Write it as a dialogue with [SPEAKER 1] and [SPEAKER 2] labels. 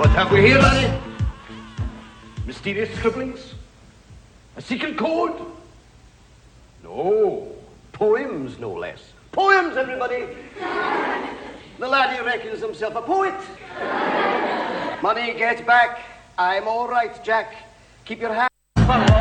[SPEAKER 1] What have we here, laddie? Mysterious scribblings? A secret code? No. Poems, no less. Poems, everybody! The laddie reckons himself a poet. Money, get back. I'm all right, Jack. Keep your hands...